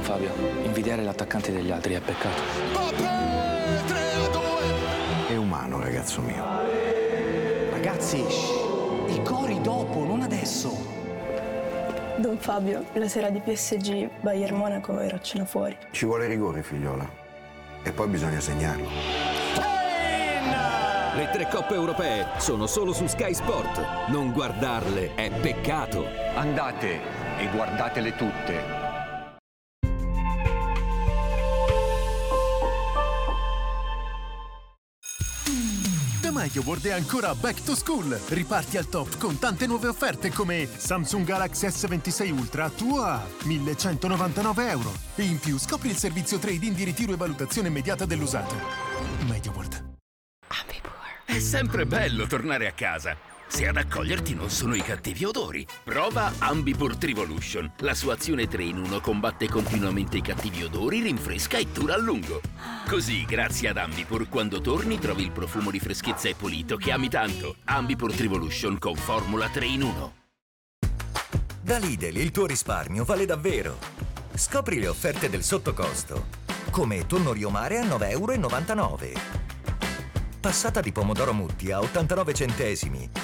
Fabio, invidiare l'attaccante degli altri è peccato. È umano, ragazzo mio. Ragazzi, i cori dopo, non adesso. Don Fabio, la sera di PSG Bayern Monaco era a cena fuori. Ci vuole rigore, figliola. E poi bisogna segnarlo. Le 3 coppe europee sono solo su Sky Sport. Non guardarle è peccato. Andate e guardatele tutte. The Meglio World è ancora back to school. Riparti al top con tante nuove offerte come Samsung Galaxy S26 Ultra tuo a €1.199. E in più scopri il servizio trade-in di ritiro e valutazione immediata dell'usato. Meglio World. È sempre bello tornare a casa, se ad accoglierti non sono i cattivi odori. Prova Ambipur Trivolution. La sua azione 3 in 1 combatte continuamente i cattivi odori, rinfresca e dura a lungo. Così, grazie ad Ambipur, quando torni trovi il profumo di freschezza e pulito che ami tanto. Ambipur Trivolution con formula 3 in 1. Da Lidl il tuo risparmio vale davvero. Scopri le offerte del sottocosto, come tonno Rio Mare a €9,99 €. Passata di pomodoro Mutti a 89 centesimi